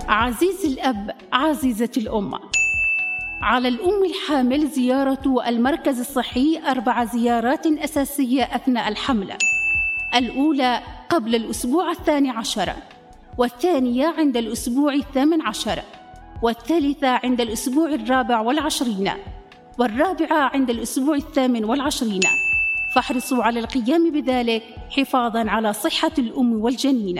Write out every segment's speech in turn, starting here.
عزيز الأب، عزيزة الأم، على الأم الحامل زيارة المركز الصحي 4 زيارات أساسية أثناء الحمل. الأولى قبل الأسبوع 12، والثانية عند الأسبوع 18، والثالثة عند الأسبوع 24، والرابعة عند الأسبوع 28. فاحرصوا على القيام بذلك حفاظاً على صحة الأم والجنين.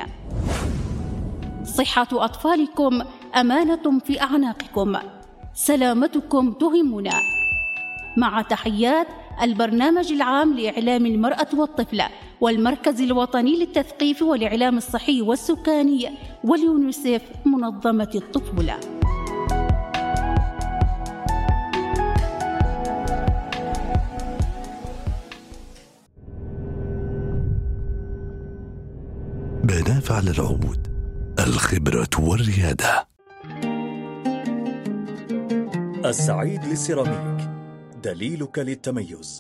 صحة أطفالكم أمانة في أعناقكم، سلامتكم تهمنا. مع تحيات البرنامج العام لإعلام المرأة والطفل والمركز الوطني للتثقيف والإعلام الصحي والسكاني واليونيسف منظمة الطفولة. بناف على العود، الخبرة والريادة. السعيد للسيراميك، دليلك للتميز.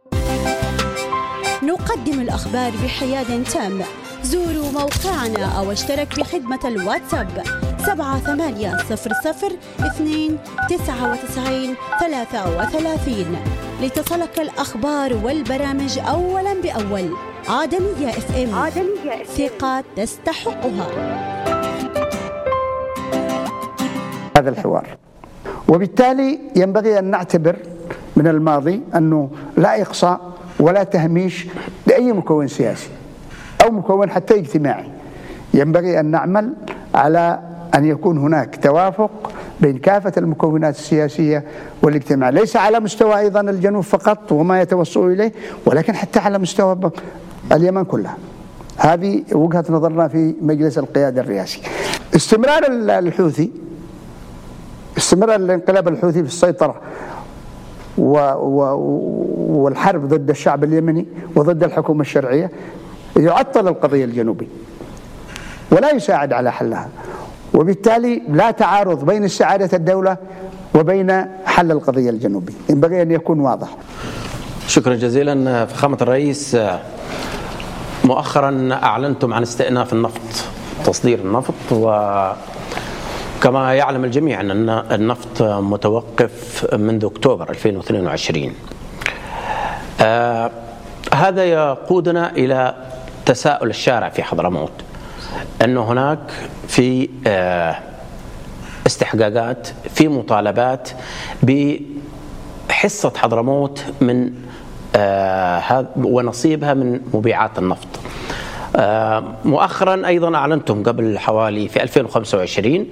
نقدم الأخبار بحياد تام. زوروا موقعنا أو اشترك بخدمة الواتساب 78002993 لتصلك الأخبار والبرامج أولا بأول. عدنية FM، ثقة تستحقها. هذا الحوار، وبالتالي ينبغي أن نعتبر من الماضي أنه لا إقصاء ولا تهميش لأي مكون سياسي أو مكون حتى اجتماعي. ينبغي أن نعمل على أن يكون هناك توافق بين كافة المكونات السياسية والاجتماعية، ليس على مستوى أيضا الجنوب فقط وما يتوصل إليه، ولكن حتى على مستوى اليمن كلها. هذه وجهة نظرنا في مجلس القيادة الرئاسي. استمرار الانقلاب الحوثي في السيطرة والحرب ضد الشعب اليمني وضد الحكومة الشرعية يعطل القضية الجنوبية ولا يساعد على حلها، وبالتالي لا تعارض بين استعادة الدولة وبين حل القضية الجنوبية، ينبغي أن يكون واضح. شكرا جزيلا فخامة الرئيس. مؤخرا أعلنتم عن استئناف النفط، تصدير النفط، وكما يعلم الجميع أن النفط متوقف منذ أكتوبر 2022. هذا يقودنا إلى تساؤل الشارع في حضرموت أنه هناك في استحقاقات، في مطالبات بحصة حضرموت من ونصيبها من مبيعات النفط. مؤخرا أيضا أعلنتم قبل حوالي في 2025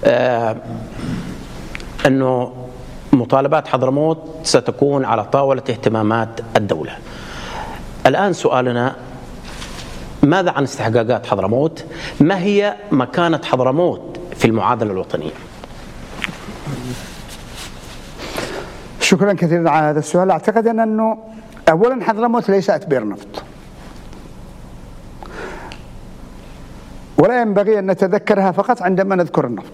أنه مطالبات حضرموت ستكون على طاولة اهتمامات الدولة. الآن سؤالنا: ماذا عن استحقاقات حضرموت؟ ما هي مكانة حضرموت في المعادلة الوطنية؟ شكرا كثيرا على هذا السؤال. أعتقد أنه أولا حضرموت ليست بئر نفط، ولا ينبغي أن نتذكرها فقط عندما نذكر النفط.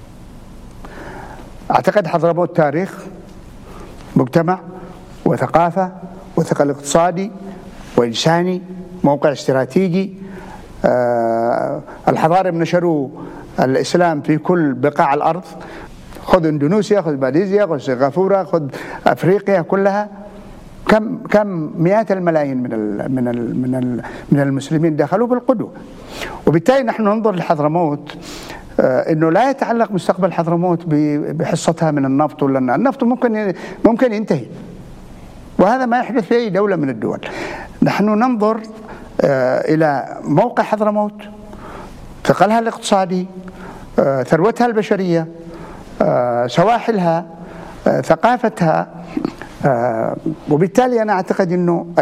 أعتقد حضرموت تاريخ، مجتمع وثقافة وثقل اقتصادي وإنساني، موقع استراتيجي. الحضارة نشروا الإسلام في كل بقاع الأرض، خذ إندونيسيا، خذ ماليزيا، خذ سنغافورة، خذ أفريقيا كلها. كم مئات الملايين من المسلمين دخلوا بالقدوة. وبالتالي نحن ننظر لحضرموت انه لا يتعلق مستقبل حضرموت بحصتها من النفط، ولا النفط ممكن ينتهي، وهذا ما يحدث في اي دولة من الدول. نحن ننظر الى موقع حضرموت، ثقلها الاقتصادي، ثروتها البشرية، سواحلها، ثقافتها. وبالتالي أنا أعتقد أنه